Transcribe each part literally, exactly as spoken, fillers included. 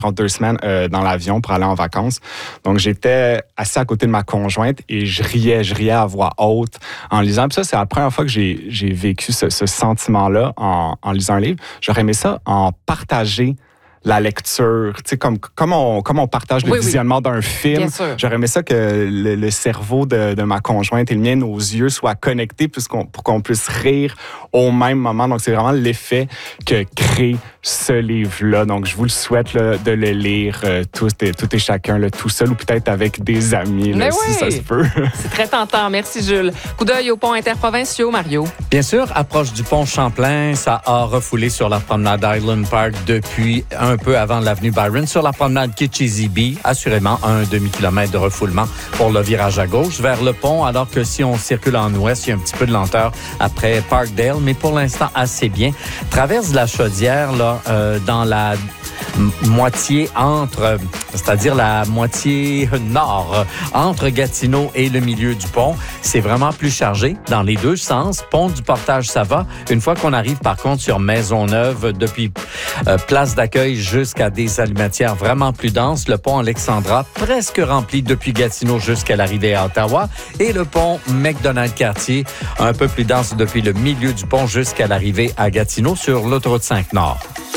prendre deux semaines euh, dans l'avion pour aller en vacances. Donc, j'étais assis à côté de ma conjointe et je riais, je riais à voix haute en lisant. Puis ça, c'est la première fois que j'ai, j'ai vécu ce, ce sentiment-là en, en lisant un livre. J'aurais aimé ça en partager la lecture, tu sais, comme, comme, on, comme on partage le oui, visionnement oui. d'un film. J'aurais aimé ça que le, le cerveau de, de ma conjointe et le mien, nos yeux soient connectés puisqu'on, pour qu'on puisse rire au même moment. Donc, c'est vraiment l'effet que crée ce livre-là. Donc, je vous le souhaite là, de le lire euh, tous et, tout et chacun, là, tout seul ou peut-être avec des amis, là, si oui. ça se peut. C'est très tentant. Merci, Jules. Coup d'œil au pont interprovinciaux, Mario. Bien sûr, approche du pont Champlain, ça a refoulé sur la promenade Island Park depuis un peu avant l'avenue Byron. Sur la promenade Kitchissippi, assurément un demi-kilomètre de refoulement pour le virage à gauche vers le pont, alors que si on circule en ouest, il y a un petit peu de lenteur après Parkdale, mais pour l'instant assez bien. Traverse la Chaudière, là, euh, dans la m- moitié entre, c'est-à-dire la moitié nord, entre Gatineau et le milieu du pont. C'est vraiment plus chargé dans les deux sens. Pont du Portage, ça va. Une fois qu'on arrive, par contre, sur Maisonneuve, depuis euh, Place d'accueil jusqu'à des alimentières vraiment plus denses, le pont Alexandra, presque rempli depuis Gatineau jusqu'à l'arrivée à Ottawa, et le pont McDonald-Cartier, un peu plus dense depuis le milieu du pont jusqu'à l'arrivée à Gatineau sur l'autoroute cinq Nord.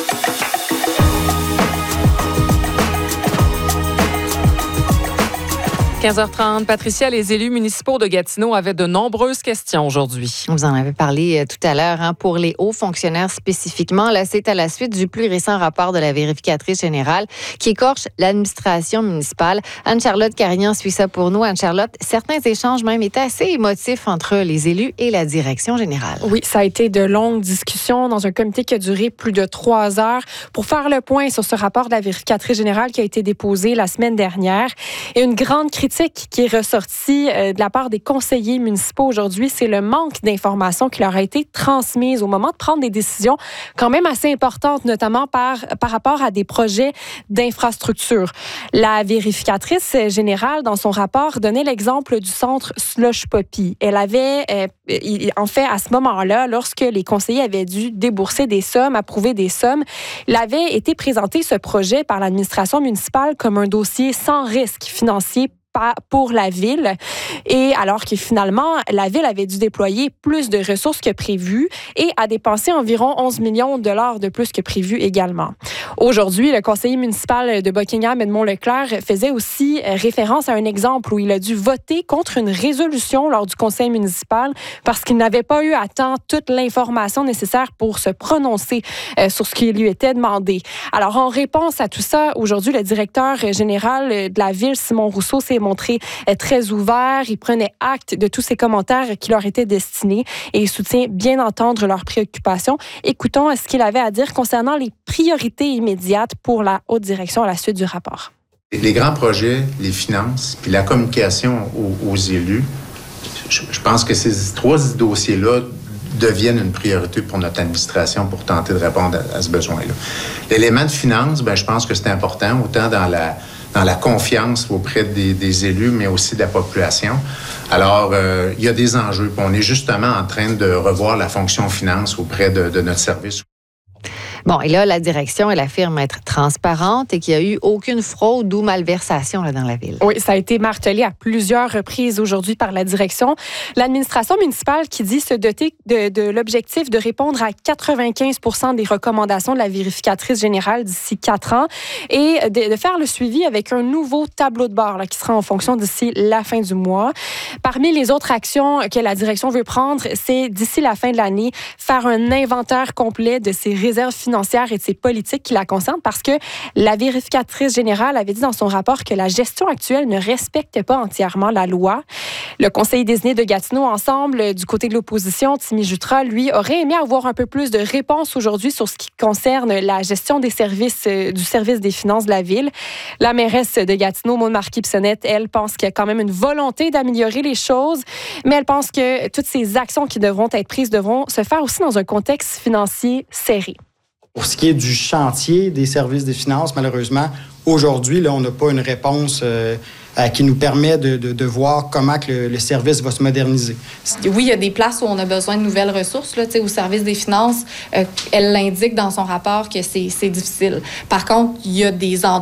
quinze heures trente, Patricia, les élus municipaux de Gatineau avaient de nombreuses questions aujourd'hui. Vous en avez parlé euh, tout à l'heure. Hein, pour les hauts fonctionnaires spécifiquement, là, c'est à la suite du plus récent rapport de la vérificatrice générale qui écorche l'administration municipale. Anne-Charlotte Carignan suit ça pour nous. Anne-Charlotte, certains échanges même étaient assez émotifs entre les élus et la direction générale. Oui, ça a été de longues discussions dans un comité qui a duré plus de trois heures pour faire le point sur ce rapport de la vérificatrice générale qui a été déposé la semaine dernière. Et une grande critique qui est ressortie euh, de la part des conseillers municipaux aujourd'hui, c'est le manque d'informations qui leur a été transmise au moment de prendre des décisions quand même assez importantes, notamment par, par rapport à des projets d'infrastructure. La vérificatrice générale, dans son rapport, donnait l'exemple du centre Slush Poppy. Elle avait, euh, en fait, à ce moment-là, lorsque les conseillers avaient dû débourser des sommes, approuver des sommes, il avait été présenté ce projet par l'administration municipale comme un dossier sans risque financier pour la ville, et alors que finalement, la ville avait dû déployer plus de ressources que prévu et a dépensé environ onze millions de dollars de plus que prévu également. Aujourd'hui, le conseiller municipal de Buckingham, Edmond Leclerc, faisait aussi référence à un exemple où il a dû voter contre une résolution lors du conseil municipal parce qu'il n'avait pas eu à temps toute l'information nécessaire pour se prononcer sur ce qui lui était demandé. Alors, en réponse à tout ça, aujourd'hui, le directeur général de la ville, Simon Rousseau, s'est montré très ouvert. Il prenait acte de tous ces commentaires qui leur étaient destinés et il soutient bien entendre leurs préoccupations. Écoutons ce qu'il avait à dire concernant les priorités immédiates pour la haute direction à la suite du rapport. Les grands projets, les finances, puis la communication aux, aux élus, je, je pense que ces trois dossiers-là deviennent une priorité pour notre administration pour tenter de répondre à, à ce besoin-là. L'élément de finances, ben, je pense que c'est important, autant dans la dans la confiance auprès des, des élus, mais aussi de la population. Alors, euh, il y a des enjeux. On est justement en train de revoir la fonction finance auprès de, de notre service. Bon, et là, la direction, elle affirme être transparente et qu'il n'y a eu aucune fraude ou malversation là, dans la ville. Oui, ça a été martelé à plusieurs reprises aujourd'hui par la direction. L'administration municipale qui dit se doter de, de l'objectif de répondre à quatre-vingt-quinze pour cent des recommandations de la vérificatrice générale d'ici quatre ans et de, de faire le suivi avec un nouveau tableau de bord là, qui sera en fonction d'ici la fin du mois. Parmi les autres actions que la direction veut prendre, c'est d'ici la fin de l'année, faire un inventaire complet de ses réserves financières et de ses politiques qui la concernent parce que la vérificatrice générale avait dit dans son rapport que la gestion actuelle ne respecte pas entièrement la loi. Le conseiller désigné de Gatineau, ensemble, du côté de l'opposition, Timmy Jutras, lui, aurait aimé avoir un peu plus de réponses aujourd'hui sur ce qui concerne la gestion des services, euh, du service des finances de la ville. La mairesse de Gatineau, Maude Marquis-Bissonnette, elle pense qu'il y a quand même une volonté d'améliorer les choses, mais elle pense que toutes ces actions qui devront être prises devront se faire aussi dans un contexte financier serré. Pour ce qui est du chantier des services des finances, malheureusement, aujourd'hui, là, on n'a pas une réponse euh, euh, qui nous permet de, de, de voir comment que le, le service va se moderniser. Oui, il y a des places où on a besoin de nouvelles ressources. Là, au service des finances, euh, elle l'indique dans son rapport que c'est, c'est difficile. Par contre, il y a des endroits